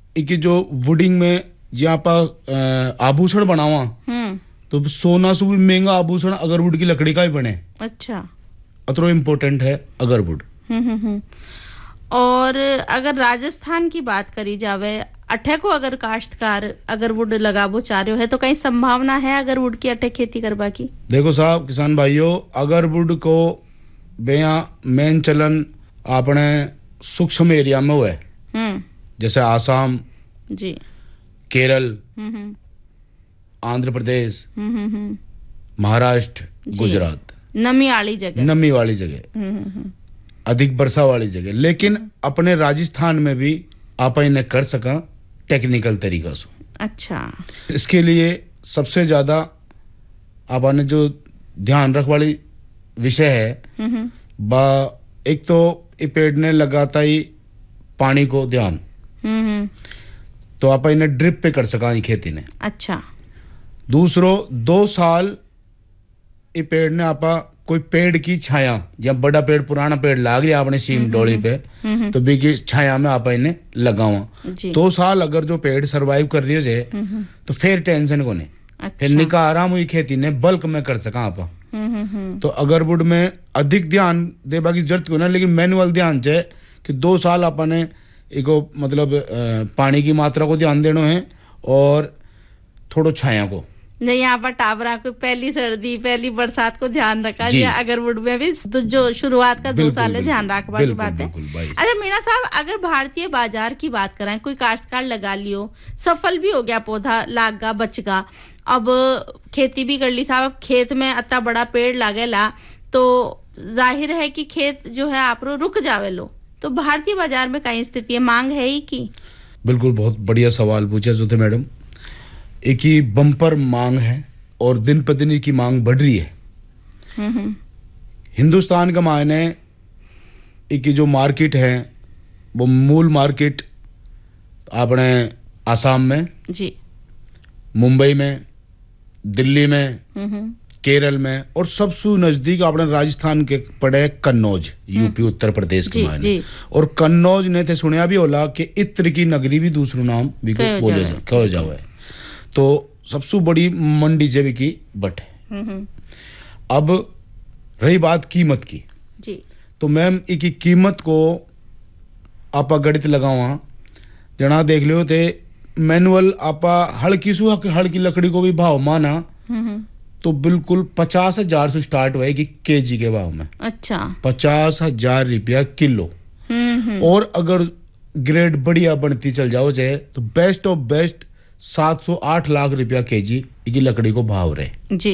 एक जो वुडिंग में जहाँ पर आभूषण बनावा तो सोना से भी महंगा आभूषण अगरवुड की लकड़ी का ही बने। अच्छा, अतरो इम्पोर्टेंट है अगरवुड। और अगर राजस्थान की बात करी जावे, अठे को अगर काश्तकार अगरवुड लगाबो चाह रहे हो है तो कहीं संभावना है अगरवुड की अठे खेती करवा की? देखो साहब किसान भाइयों, अगरवुड को बेया मेन चलन अपने सूक्ष्म एरिया में हुआ है, जैसे आसाम जी, केरल, आंध्र प्रदेश, महाराष्ट्र, गुजरात, नमी वाली जगह, अधिक वर्षा वाली जगह। लेकिन अपने राजस्थान में भी आप इन्हें कर सका टेक्निकल तरीका से। अच्छा, इसके लिए सबसे ज्यादा आपने जो ध्यान रख वाली विषय है बा एक तो ये पेड़ ने लगाता ही पानी को ध्यान, तो आप इन्हें ड्रिप पे कर सका ये खेती ने। अच्छा, दूसरो 2 साल ये पेड़ ने आपा कोई पेड़ की छाया या बड़ा पेड़ पुराना पेड़ लाग गया आपने सीम डोली पे तो बी की छाया में आप इन्हें लगावा 2 साल अगर जो पेड़ सरवाइव कर रही है तो फिर टेंशन को नहीं। अच्छा। फिर निका आराम हुई खेती ने बल्क में कर सका आप। तो अगरवुड में अधिक ध्यान देबा की जरूरत को ना, लेकिन मैनुअल ध्यान है कि 2 साल अपने एको मतलब पानी की मात्रा को ध्यान देना है और थोड़ो छाया को नहीं। यहाँ पर टावरा को पहली सर्दी पहली बरसात को ध्यान रखा जाए, अगरवुड में भी तो जो शुरुआत का 2 साल ध्यान रखवा की बात है। अच्छा मीणा साहब, अगर भारतीय बाजार की बात करें, कोई काश्तकार लगा लियो, सफल भी हो गया, पौधा लाग गा बच गा, अब खेती भी कर ली साहब, खेत में इतना बड़ा पेड़ लागेला तो जाहिर है कि खेत जो है आप रुक जावे लो, तो भारतीय बाजार में कई स्थिति है, मांग है ही की? बिल्कुल, बहुत बढ़िया सवाल पूछा जो थे मैडम। एक ही बम्पर मांग है और दिन पर दिन की मांग बढ़ रही है। हिंदुस्तान का मायने एक जो मार्केट है वो मूल मार्केट अपने आसाम में जी, मुंबई में, दिल्ली में, केरल में और सबसे नजदीक अपने राजस्थान के पड़े कन्नौज, यूपी उत्तर प्रदेश के मायने। और कन्नौज ने थे सुनिया भी होला कि इत्र की नगरी भी दूसरा नाम भी बोले कहो जाओ है। तो सबसे बड़ी मंडी जेबी की बट है। अब रही बात कीमत की जी, तो मैम एक कीमत को आपा गणित लगावा जना देख लियो थे मैनुअल आपा हल्की लकड़ी को भी भाव माना तो बिल्कुल 50,000 से स्टार्ट हुए कि केजी के भाव में। अच्छा, 50,000 रुपया किलो। और अगर ग्रेड बढ़िया बनती चल जाओ जाए तो बेस्ट ऑफ बेस्ट 708 लाख रुपया केजी की लकड़ी को भाव रहे जी।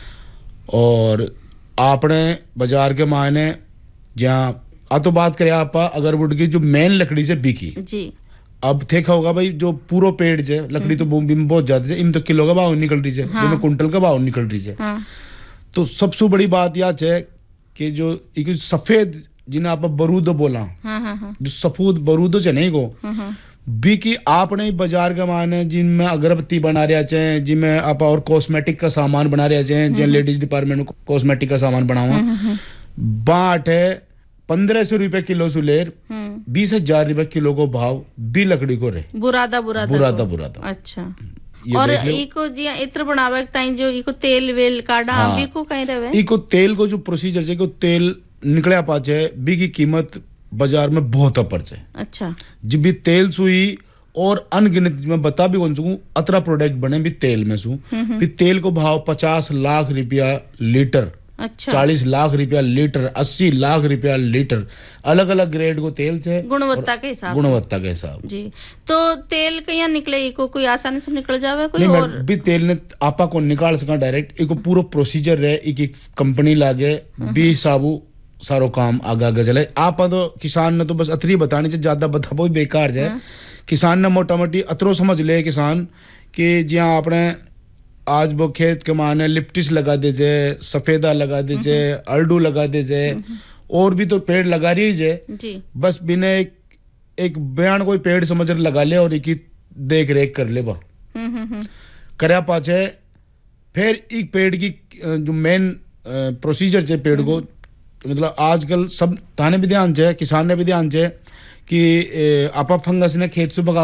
और आपने बाजार के मायने जहाँ तो बात करें आप अगरवुड की जो मेन लकड़ी से बिकी जी, अब देखा होगा भाई जो पूरा पेड़ है लकड़ी तो बहुत ज्यादा है, इन तो किलो का भाव निकल रही है। हाँ। कुंटल का भाव निकल रही है। हाँ। तो सबसे बड़ी बात यह है कि जो एक सफेद जिन्हें आप बरूद बोला, हाँ, जो सफेद बरूद है नहीं को बी की आपने बाजार के माने जिनमें अगरबत्ती बना रहा चाहे, जिनमें आप और कॉस्मेटिक का सामान बना रहा चाहे, जिन लेडीज डिपार्टमेंट में कॉस्मेटिक का सामान बनावा बाट है 1,500 रुपए किलो से लेर 20,000 रुपए किलो को भाव भी लकड़ी को रहे बुरादा। अच्छा, और इको जी इत्र बनावे ताई जो इको तेल वेल काढ़ा। हाँ, इको कहीं रहे इको तेल को जो प्रोसीजर है, तेल निकले पाचे बी की कीमत बाजार में बहुत अपर है। अच्छा, जब भी तेल सुई और अनगिनत मैं बता भी कौन सकूं अतरा प्रोडक्ट बने भी तेल में सू भी तेल को भाव 50 लाख रुपया लीटर। अच्छा, 40 लाख रुपया लीटर, 80 लाख रुपया लीटर, अलग अलग ग्रेड को तेल से गुणवत्ता के हिसाब जी। तो तेल कहीं निकले इको कोई आसानी से निकल जावे कोई नहीं, और भी तेल ने आपा को निकाल सका डायरेक्ट, इको पूरा प्रोसीजर है, एक कंपनी लागे भी साबू सारो काम आगे चले। आप तो किसान ने तो बस अतरी बतानी चाहिए, ज्यादा बता बहुत बेकार है। किसान ने मोटा मोटी अतरो समझ ले किसान कि जहाँ आपने आज वो खेत के माने लिप्टिस लगा दीजे, सफेदा लगा दीजे, अर्डू लगा दीजे, और भी तो पेड़ लगा रही है, बस बिना एक बयान कोई पेड़ समझ लगा ले और एक देख रेख कर ले बा करया पाचे। फिर एक पेड़ की जो मेन प्रोसीजर है पेड़ को मतलब आजकल सब थाने भी ध्यान है, किसान ने भी ध्यान है कि आपा फंगस ने खेत से